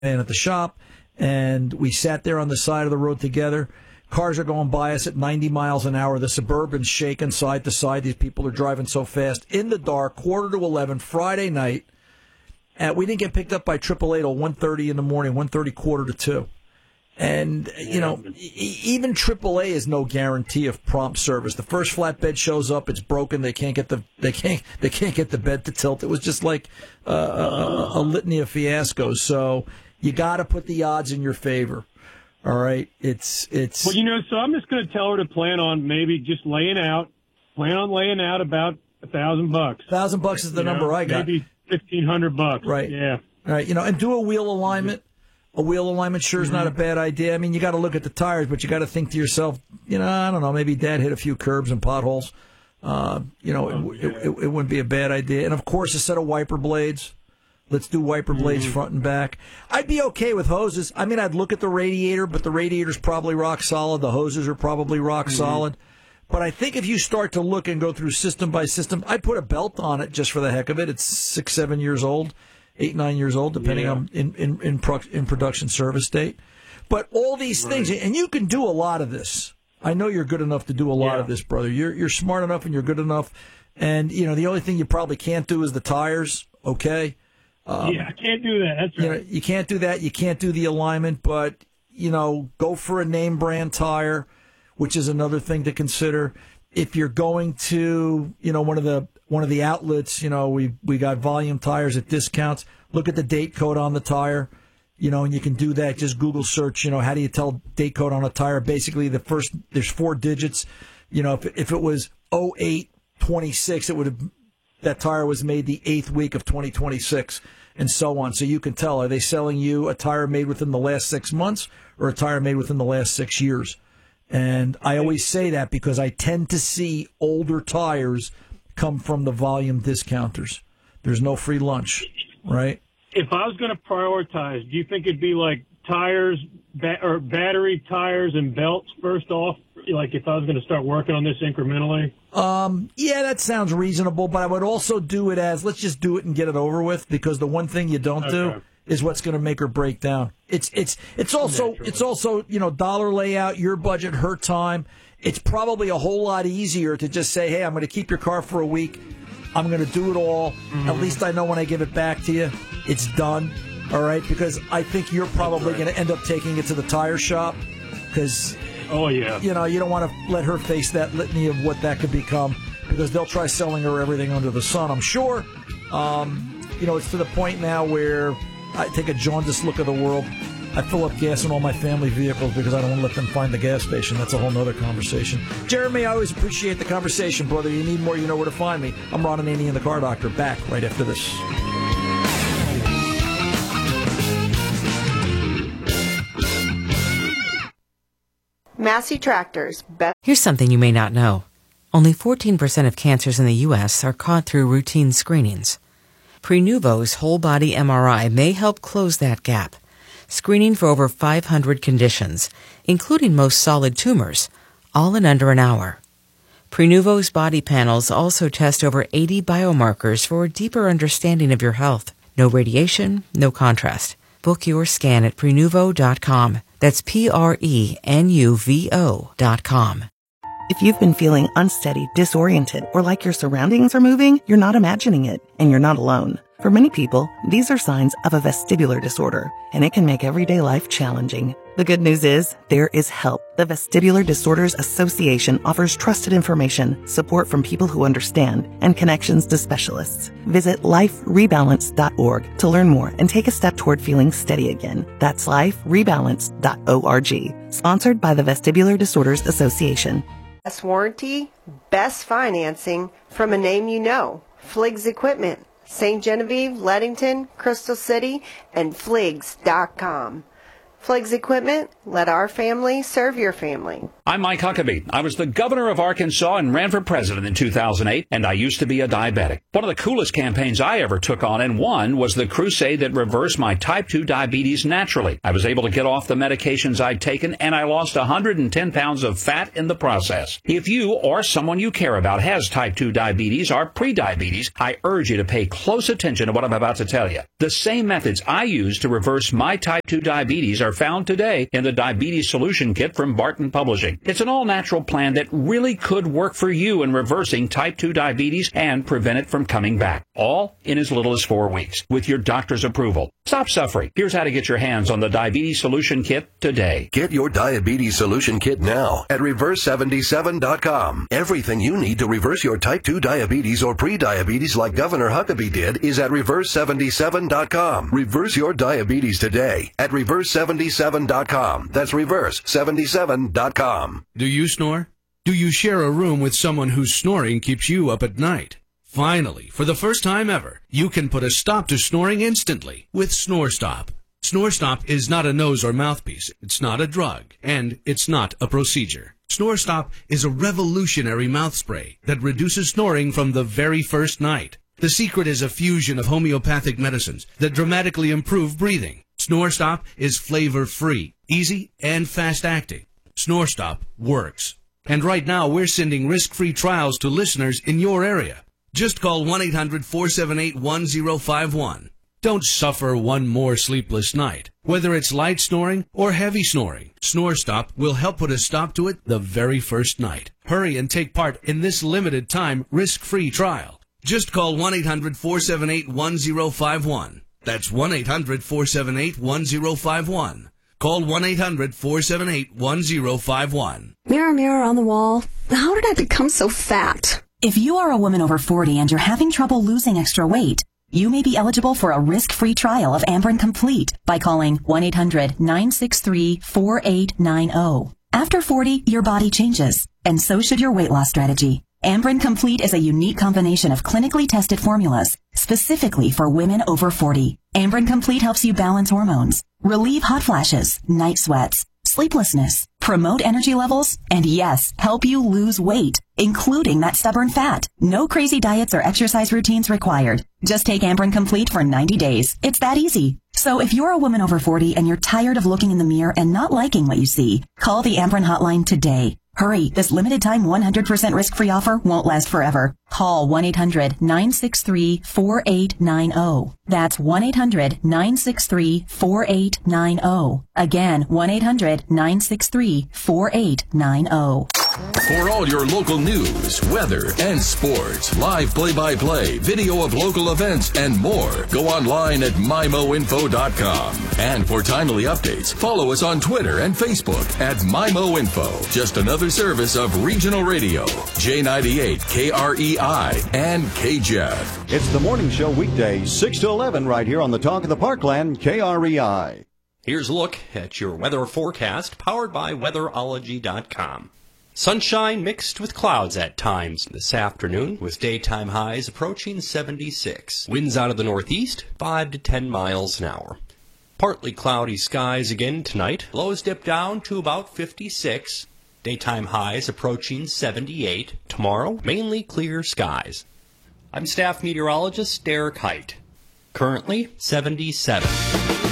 and at the shop, and we sat there on the side of the road together. Cars are going by us at 90 miles an hour. The Suburban's shaking side to side. These people are driving so fast. In the dark, 10:45, Friday night. We didn't get picked up by AAA till 1:30 in the morning, 1:30, 1:45. And, even AAA is no guarantee of prompt service. The first flatbed shows up, it's broken. They can't get the bed to tilt. It was just like a litany of fiascos. So you got to put the odds in your favor. All right, it's. Well, so I'm just going to tell her to plan on maybe just laying out about $1,000. $1,000 is the number I got. Maybe $1,500. Right. Yeah. All right. And do a wheel alignment. A wheel alignment sure is not a bad idea. I mean, you got to look at the tires, but you got to think to yourself, I don't know, maybe Dad hit a few curbs and potholes. It wouldn't be a bad idea. And of course, a set of wiper blades. Let's do wiper blades front and back. I'd be okay with hoses. I mean, I'd look at the radiator, but the radiator's probably rock solid. The hoses are probably rock solid. But I think if you start to look and go through system by system, I'd put a belt on it just for the heck of it. It's 6, 7 years old, 8, 9 years old, depending on in production service date. But all these things, and you can do a lot of this. I know you're good enough to do a lot of this, brother. You're smart enough and you're good enough. And, the only thing you probably can't do is the tires, okay? I can't do that. That's right. You can't do that. You can't do the alignment, but, go for a name brand tire, which is another thing to consider. If you're going to, one of the outlets, we got volume tires at discounts. Look at the date code on the tire, and you can do that. Just Google search, how do you tell date code on a tire? Basically, there's 4 digits. If it was 08-26, that tire was made the 8th week of 2026, and so on. So you can tell, are they selling you a tire made within the last 6 months or a tire made within the last 6 years? And I always say that because I tend to see older tires come from the volume discounters. There's no free lunch, right? If I was going to prioritize, do you think it'd be like tires or battery tires and belts first off? Like if I was going to start working on this incrementally? Yeah, that sounds reasonable, but I would also do it as, let's just do it and get it over with, because the one thing you don't do is what's going to make or break down. It's also, dollar layout, your budget, her time. It's probably a whole lot easier to just say, hey, I'm going to keep your car for a week. I'm going to do it all. At least I know when I give it back to you, it's done. All right, because I think you're probably going to end up taking it to the tire shop because, you don't want to let her face that litany of what that could become, because they'll try selling her everything under the sun, I'm sure. It's to the point now where I take a jaundiced look at the world. I fill up gas in all my family vehicles because I don't want to let them find the gas station. That's a whole other conversation. Jeremy, I always appreciate the conversation, brother. You need more, you know where to find me. I'm Ron Ananian, the Car Doctor, back right after this. Massey Tractors. Here's something you may not know. Only 14% of cancers in the U.S. are caught through routine screenings. Prenuvo's whole-body MRI may help close that gap, screening for over 500 conditions, including most solid tumors, all in under an hour. Prenuvo's body panels also test over 80 biomarkers for a deeper understanding of your health. No radiation, no contrast. Book your scan at Prenuvo.com. That's Prenuvo.com. If you've been feeling unsteady, disoriented, or like your surroundings are moving, you're not imagining it, and you're not alone. For many people, these are signs of a vestibular disorder, and it can make everyday life challenging. The good news is, there is help. The Vestibular Disorders Association offers trusted information, support from people who understand, and connections to specialists. Visit liferebalance.org to learn more and take a step toward feeling steady again. That's liferebalance.org. Sponsored by the Vestibular Disorders Association. Best warranty, best financing from a name you know. Fliggs Equipment. St. Genevieve, Leadington, Crystal City, and Fliggs.com. Fliggs Equipment, let our family serve your family. I'm Mike Huckabee. I was the governor of Arkansas and ran for president in 2008, and I used to be a diabetic. One of the coolest campaigns I ever took on and won was the crusade that reversed my type 2 diabetes naturally. I was able to get off the medications I'd taken, and I lost 110 pounds of fat in the process. If you or someone you care about has type 2 diabetes or prediabetes, I urge you to pay close attention to what I'm about to tell you. The same methods I use to reverse my type 2 diabetes are found today in the Diabetes Solution Kit from Barton Publishing. It's an all-natural plan that really could work for you in reversing type 2 diabetes and prevent it from coming back. All in as little as 4 weeks with your doctor's approval. Stop suffering. Here's how to get your hands on the Diabetes Solution Kit today. Get your Diabetes Solution Kit now at Reverse77.com. Everything you need to reverse your type 2 diabetes or pre-diabetes like Governor Huckabee did is at Reverse77.com. Reverse your diabetes today at Reverse77.com. That's Reverse77.com. Do you snore? Do you share a room with someone whose snoring keeps you up at night? Finally, for the first time ever, you can put a stop to snoring instantly with SnoreStop. SnoreStop is not a nose or mouthpiece, it's not a drug, and it's not a procedure. SnoreStop is a revolutionary mouth spray that reduces snoring from the very first night. The secret is a fusion of homeopathic medicines that dramatically improve breathing. SnoreStop is flavor-free, easy, and fast-acting. SnoreStop works. And right now, we're sending risk-free trials to listeners in your area. Just call 1-800-478-1051. Don't suffer one more sleepless night. Whether it's light snoring or heavy snoring, SnoreStop will help put a stop to it the very first night. Hurry and take part in this limited time risk-free trial. Just call 1-800-478-1051. That's 1-800-478-1051. Call 1-800-478-1051. Mirror, mirror on the wall, how did I become so fat? If you are a woman over 40 and you're having trouble losing extra weight, you may be eligible for a risk-free trial of Amberen Complete by calling 1-800-963-4890. After 40, your body changes, and so should your weight loss strategy. Amberen Complete is a unique combination of clinically tested formulas specifically for women over 40. Amberen Complete helps you balance hormones, relieve hot flashes, night sweats, sleeplessness, promote energy levels, and yes, help you lose weight, including that stubborn fat. No crazy diets or exercise routines required. Just take Amberen Complete for 90 days. It's that easy. So if you're a woman over 40 and you're tired of looking in the mirror and not liking what you see, call the Amberen hotline today. Hurry, this limited time 100% risk-free offer won't last forever. Call 1-800-963-4890. That's 1-800-963-4890. Again, 1-800-963-4890. For all your local news, weather, and sports, live play-by-play, video of local events, and more, go online at MyMoInfo.com. And for timely updates, follow us on Twitter and Facebook at MyMoInfo. Just another service of Regional Radio, J98, KREI, and KJEF. It's the morning show weekdays, 6 to 11, right here on the Talk of the Parkland, KREI. Here's a look at your weather forecast, powered by Weatherology.com. Sunshine mixed with clouds at times this afternoon, with daytime highs approaching 76. Winds out of the northeast, 5 to 10 miles an hour. Partly cloudy skies again tonight. Lows dip down to about 56. Daytime highs approaching 78. Tomorrow, mainly clear skies. I'm staff meteorologist Derek Height. Currently 77.